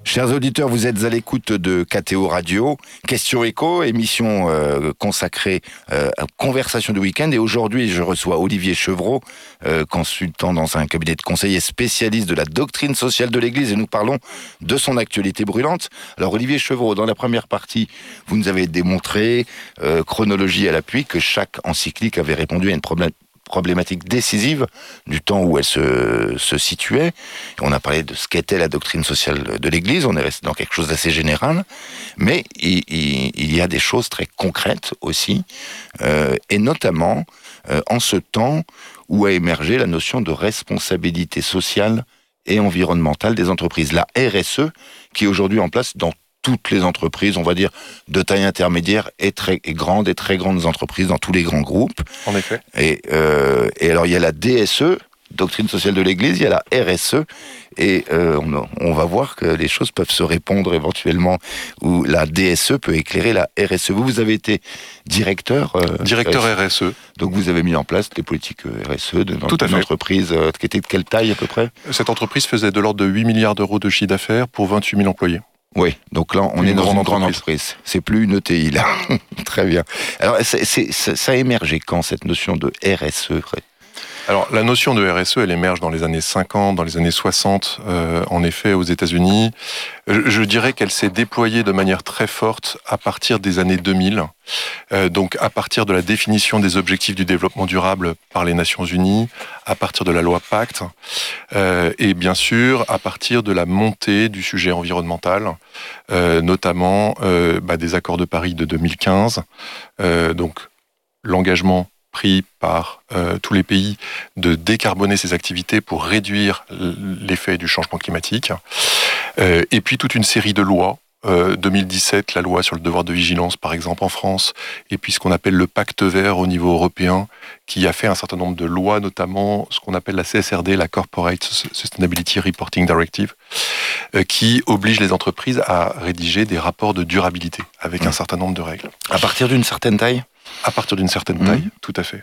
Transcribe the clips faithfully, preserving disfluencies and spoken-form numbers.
Chers auditeurs, vous êtes à l'écoute de K T O Radio, Question Écho, émission euh, consacrée euh, à Conversation du week-end. Et aujourd'hui, je reçois Olivier Chevreau, euh, consultant dans un cabinet de conseil et spécialiste de la doctrine sociale de l'Église. Et nous parlons de son actualité brûlante. Alors Olivier Chevreau, dans la première partie, vous nous avez démontré, euh, chronologie à l'appui, que chaque encyclique avait répondu à une problème problématique décisive du temps où elle se, se situait. On a parlé de ce qu'était la doctrine sociale de l'Église, on est resté dans quelque chose d'assez général, mais il, il, il y a des choses très concrètes aussi, euh, et notamment euh, en ce temps où a émergé la notion de responsabilité sociale et environnementale des entreprises, la R S E, qui est aujourd'hui en place dans toutes les entreprises, on va dire, de taille intermédiaire et très et grandes et très grandes entreprises dans tous les grands groupes. En effet. Et, euh, et alors, il y a la D S E, Doctrine sociale de l'Église, il y a la R S E, et euh, on, on va voir que les choses peuvent se répondre éventuellement, où la D S E peut éclairer la R S E. Vous, vous avez été directeur euh, Directeur R S E. Donc, vous avez mis en place des politiques R S E de, dans Tout à une fait. entreprise euh, qui était de quelle taille à peu près ? Cette entreprise faisait de l'ordre de huit milliards d'euros de chiffre d'affaires pour vingt-huit mille employés. Oui, donc là, on Une est dans grande une grande entreprise. entreprise. C'est plus une E T I, là. Très bien. Alors, c'est, c'est, ça a émergé quand, cette notion de R S E ? Alors, la notion de R S E, elle émerge dans les années cinquante, dans les années soixante, euh, en effet, aux États-Unis. Je, je dirais qu'elle s'est déployée de manière très forte à partir des années deux mille, euh, donc à partir de la définition des objectifs du développement durable par les Nations Unies, à partir de la loi Pacte, euh, et bien sûr à partir de la montée du sujet environnemental, euh, notamment euh, bah, des accords de Paris de deux mille quinze, euh, donc l'engagement pris par euh, tous les pays de décarboner ces activités pour réduire l'effet du changement climatique. Euh, et puis toute une série de lois. Euh, deux mille dix-sept, la loi sur le devoir de vigilance, par exemple, en France, et puis ce qu'on appelle le pacte vert au niveau européen, qui a fait un certain nombre de lois, notamment ce qu'on appelle la C S R D, la Corporate Sustainability Reporting Directive, euh, qui oblige les entreprises à rédiger des rapports de durabilité avec mmh. un certain nombre de règles. À partir d'une certaine taille ? À partir d'une certaine taille, mmh. tout à fait.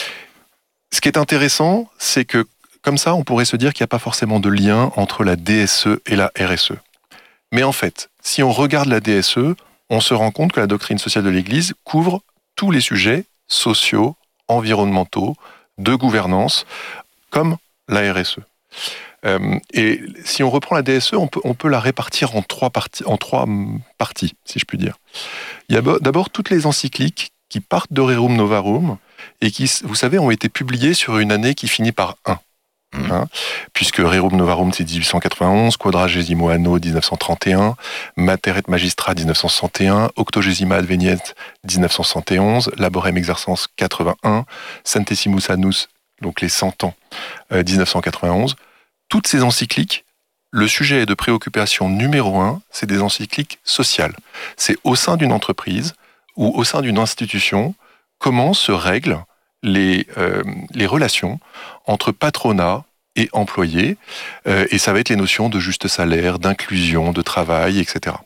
Ce qui est intéressant, c'est que, comme ça, on pourrait se dire qu'il n'y a pas forcément de lien entre la D S E et la R S E. Mais en fait, si on regarde la D S E, on se rend compte que la doctrine sociale de l'Église couvre tous les sujets sociaux, environnementaux, de gouvernance, comme la R S E. Euh, et si on reprend la D S E, on peut, on peut la répartir en trois, parties, en trois parties, si je puis dire. Il y a d'abord toutes les encycliques qui partent de Rerum Novarum et qui, vous savez, ont été publiées sur une année qui finit par un. Mmh. Hein, puisque Rerum Novarum, c'est dix-huit cent quatre-vingt-onze, Quadragesimo Anno, dix-neuf cent trente et un, Mater et Magistra, dix-neuf cent soixante et un, Octogesima Adveniet, dix-neuf cent soixante et onze, Laborem Exercens, quatre-vingt-un, Centesimus Annus, donc les cent ans, euh, dix-neuf cent quatre-vingt-onze. Toutes ces encycliques, le sujet de préoccupation numéro un, c'est des encycliques sociales. C'est au sein d'une entreprise ou au sein d'une institution, comment se règlent les, euh, les relations entre patronat et employés, euh, et ça va être les notions de juste salaire, d'inclusion, de travail, et cetera.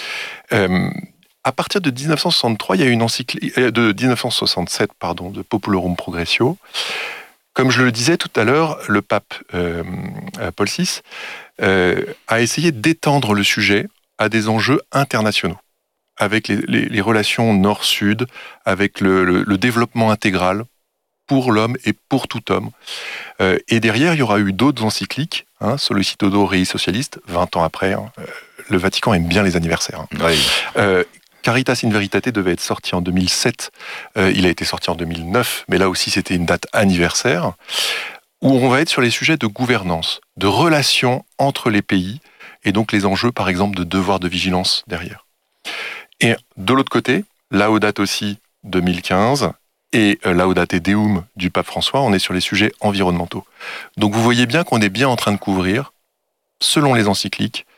Euh, à partir de dix-neuf cent soixante-trois, il y a une encyclique, euh, de dix-neuf cent soixante-sept, pardon, de Populorum Progressio. Comme je le disais tout à l'heure, le pape euh, Paul six euh, a essayé d'étendre le sujet à des enjeux internationaux, avec les, les, les relations nord-sud, avec le, le, le développement intégral pour l'homme et pour tout homme. Euh, et derrière, il y aura eu d'autres encycliques, hein, Sollicitudo Rei Socialiste, vingt ans après. Hein, euh, le Vatican aime bien les anniversaires. Hein. Oui. Euh, Caritas in Veritate devait être sorti en deux mille sept, euh, il a été sorti en deux mille neuf, mais là aussi c'était une date anniversaire, où on va être sur les sujets de gouvernance, de relations entre les pays, et donc les enjeux par exemple de devoir de vigilance derrière. Et de l'autre côté, Laudate aussi deux mille quinze, et Laudate Deum du pape François, on est sur les sujets environnementaux. Donc vous voyez bien qu'on est bien en train de couvrir, selon les encycliques,